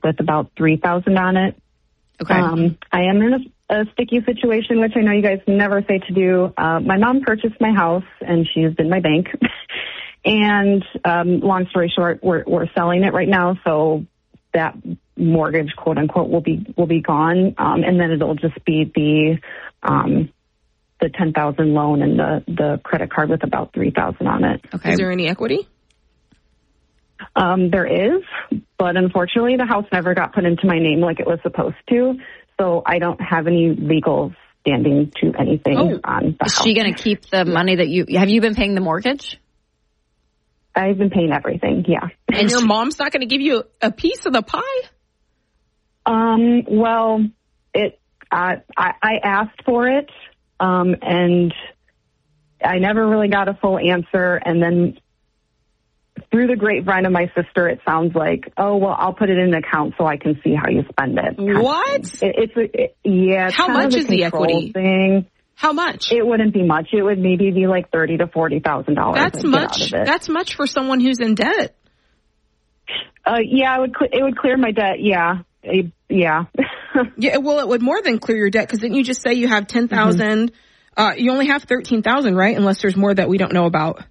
with about $3,000 on it. Okay. I am in a sticky situation, which I know you guys never say to do. My mom purchased my house, and she's been my bank. And long story short, we're selling it right now, so that mortgage, quote unquote, will be gone, and then it'll just be the $10,000 loan and the credit card with about $3,000 on it. Okay. Is there any equity? There is, but unfortunately, the house never got put into my name like it was supposed to, so I don't have any legal standing to anything on the house. Is she going to keep the money that have you been paying the mortgage? I've been paying everything, yeah. And your mom's not going to give you a piece of the pie? Well, I asked for it, and I never really got a full answer. And then through the grapevine of my sister, it sounds like, oh, well, I'll put it in an account so I can see how you spend it. What? It's how much is the equity thing. How much? It wouldn't be much. It would maybe be like $30,000 to $40,000. That's much. That's much for someone who's in debt. Yeah, it would clear my debt. Yeah. Yeah. Yeah. Well, it would more than clear your debt, because didn't you just say you have $10,000? You only have $13,000, right? Unless there's more that we don't know about.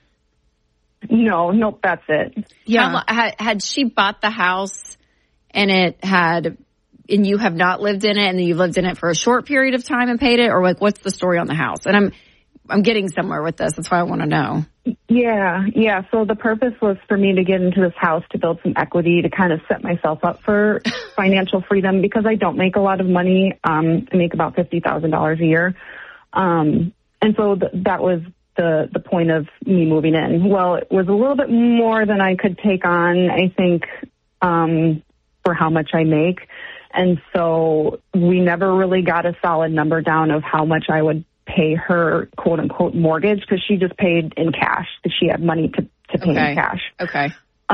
Nope, that's it. Yeah. Had she bought the house and you have not lived in it, and then you've lived in it for a short period of time and paid it, or like, what's the story on the house? And I'm getting somewhere with this. That's why I want to know. Yeah. So the purpose was for me to get into this house to build some equity to kind of set myself up for financial freedom, because I don't make a lot of money. I make about $50,000 a year. And so that was the point of me moving in. Well, it was a little bit more than I could take on, I think, for how much I make. And so we never really got a solid number down of how much I would pay her, quote unquote, mortgage, because she just paid in cash, because she had money to pay in cash. Okay.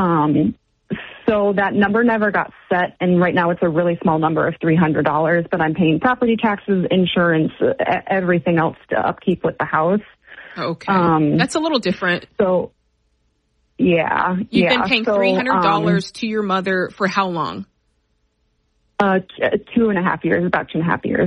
So that number never got set, and right now it's a really small number of $300, but I'm paying property taxes, insurance, everything else to upkeep with the house. Okay. That's a little different. So, yeah. You've been paying $300 to your mother for how long? 2.5 years, about 2.5 years.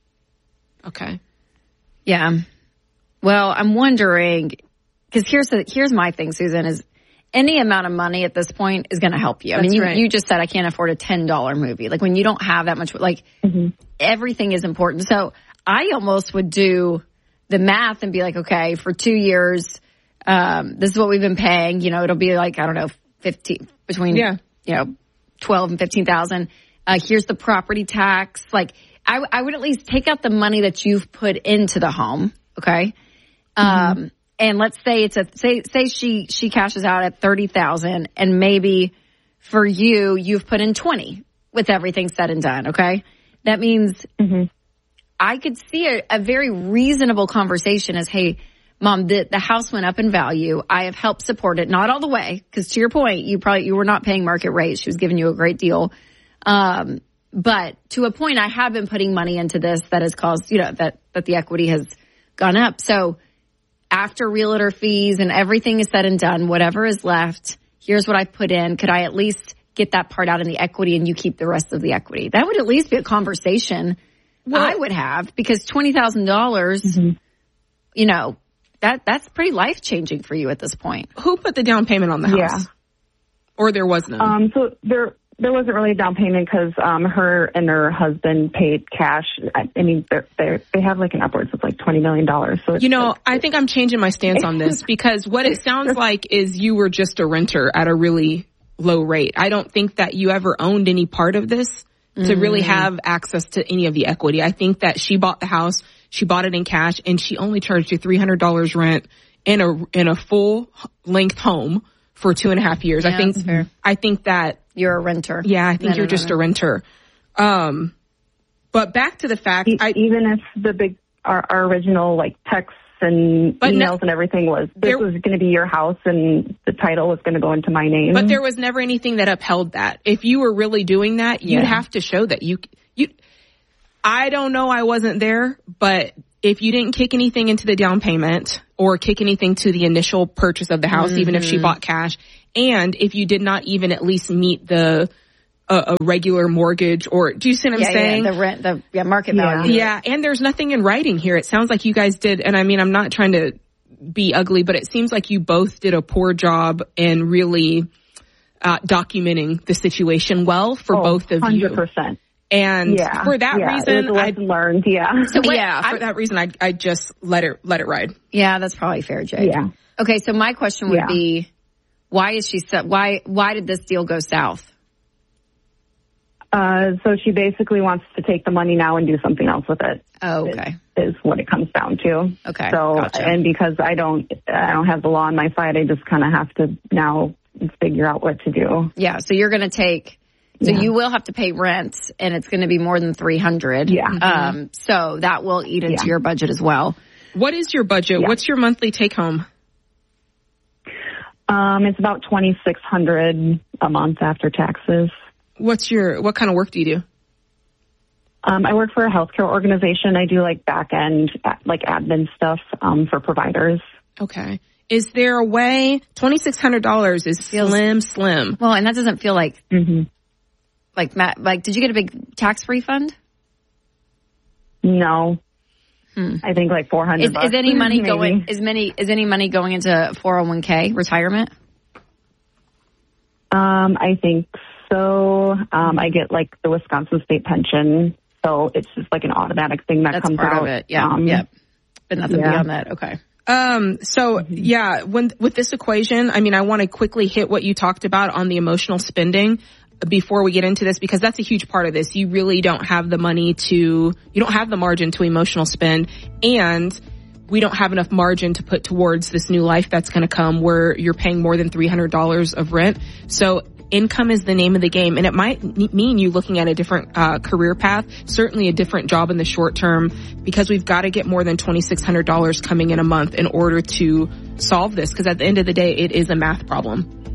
Okay. Yeah. Well, I'm wondering, because here's my thing, Susan, is any amount of money at this point is going to help you. I mean, you just said I can't afford a $10 movie. Like, when you don't have that much, like, everything is important. So I almost would do the math and be like, okay, for 2 years, this is what we've been paying. You know, it'll be like, I don't know, 15 between, 12 and 15,000. Here's the property tax. Like, I would at least take out the money that you've put into the home. Okay. And let's say say she cashes out at 30,000, and maybe for you've put in 20 with everything said and done. Okay. That means I could see a very reasonable conversation as, hey, Mom, the house went up in value. I have helped support it. Not all the way, because to your point, you were not paying market rate. She was giving you a great deal. But to a point, I have been putting money into this that has caused, that the equity has gone up. So after realtor fees and everything is said and done, whatever is left, here's what I've put in. Could I at least get that part out in the equity and you keep the rest of the equity? That would at least be a conversation I would have, because $20,000, that's pretty life-changing for you at this point. Who put the down payment on the house? Yeah. Or there was none? So there wasn't really a down payment, because her and her husband paid cash. I mean, they have like an upwards of like $20 million. So I think I'm changing my stance on this, because what it sounds like is you were just a renter at a really low rate. I don't think that you ever owned any part of this to really have access to any of the equity. I think that she bought the house, she bought it in cash, and she only charged you $300 rent in a full length home for 2.5 years. Yeah, I think that you're a renter. Yeah, I think you're just a renter. But back to the fact, even if our original like texts and emails and everything was going to be your house and the title was going to go into my name. But there was never anything that upheld that. If you were really doing that, you'd have to show that you. I don't know, I wasn't there, but if you didn't kick anything into the down payment or kick anything to the initial purchase of the house, even if she bought cash, and if you did not even at least meet the a regular mortgage, or do you see what I'm saying? Yeah, the rent, market value. Yeah, and there's nothing in writing here. It sounds like you guys did, and I mean, I'm not trying to be ugly, but it seems like you both did a poor job in really documenting the situation well for both of 100%. You. 100%. And for that reason, I learned. Yeah. So for that reason, I just let it ride. Yeah, that's probably fair, Jake. Yeah. Okay, so my question would be, why did this deal go south? So she basically wants to take the money now and do something else with it. Oh, okay. Is what it comes down to. Okay. So, gotcha. And because I don't have the law on my side, I just kind of have to now figure out what to do. Yeah. So you're going to take. So you will have to pay rent, and it's going to be more than $300. Yeah. So that will eat into your budget as well. What is your budget? Yeah. What's your monthly take home? It's about $2,600 a month after taxes. What kind of work do you do? I work for a healthcare organization. I do like back end, like admin stuff, for providers. Okay. Is there a way? $2,600 is slim. Well, and that doesn't feel like, like, did you get a big tax refund? No. I think like $400. Is any money going? Is any money going into 401k retirement? I think so. I get like the Wisconsin state pension, so it's just like an automatic thing that comes part out. Of it. Yeah. But nothing beyond that. Okay. With this equation, I mean, I want to quickly hit what you talked about on the emotional spending before we get into this, because that's a huge part of this. You really don't have the margin to emotional spend, and we don't have enough margin to put towards this new life that's going to come where you're paying more than $300 of rent. So income is the name of the game, and it might mean you looking at a different career path, certainly a different job in the short term, because we've got to get more than $2,600 coming in a month in order to solve this, because at the end of the day, it is a math problem.